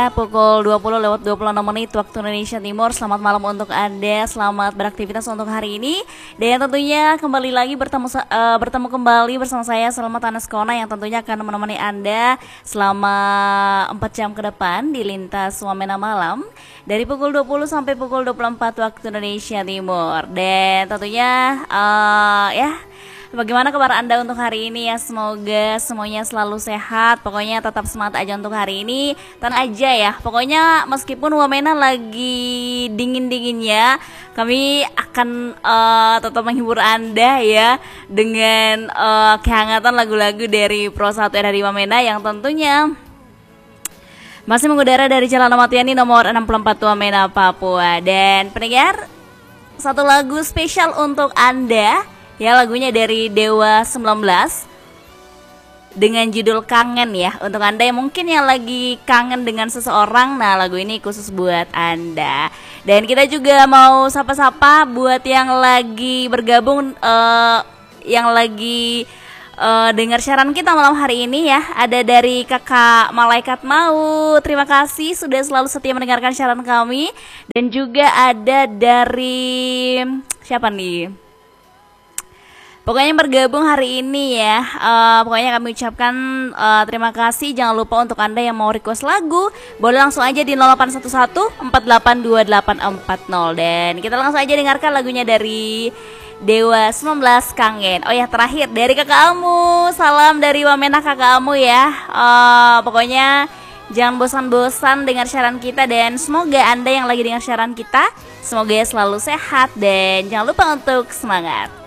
Pukul 20:26 waktu Indonesia Timur. Selamat malam untuk Anda, selamat beraktivitas untuk hari ini. Dan tentunya kembali lagi bertemu kembali bersama saya Selamat Aneskona yang tentunya akan menemani Anda selama 4 jam ke depan di Lintas Wamena Malam dari pukul 20 sampai pukul 24 waktu Indonesia Timur. Dan tentunya bagaimana kabar Anda untuk hari ini ya? Semoga semuanya selalu sehat. Pokoknya tetap semangat aja untuk hari ini. Tenang aja ya. Pokoknya meskipun Wamena lagi dingin-dinginnya, kami akan tetap menghibur Anda ya dengan kehangatan lagu-lagu dari Pro 1 dari Wamena yang tentunya masih mengudara dari Jalan Matiani nomor 64 Wamena, Papua. Dan pendengar, satu lagu spesial untuk Anda. Ya, lagunya dari Dewa 19 dengan judul Kangen ya. Untuk Anda yang mungkin yang lagi kangen dengan seseorang, nah lagu ini khusus buat Anda. Dan kita juga mau sapa-sapa buat yang lagi bergabung, yang lagi dengar siaran kita malam hari ini ya. Ada dari Kakak Malaikat Mau, terima kasih sudah selalu setia mendengarkan siaran kami. Dan juga ada dari siapa nih? Pokoknya bergabung hari ini ya. Pokoknya kami ucapkan terima kasih. Jangan lupa untuk Anda yang mau request lagu, boleh langsung aja di 0811 482840. Dan kita langsung aja dengarkan lagunya dari Dewa 19 Kangen. Oh ya, terakhir dari kakak Amu. Salam dari Wamena kakak Amu ya. Pokoknya jangan bosan-bosan dengar siaran kita. Dan semoga Anda yang lagi dengar siaran kita, semoga selalu sehat. Dan jangan lupa untuk semangat.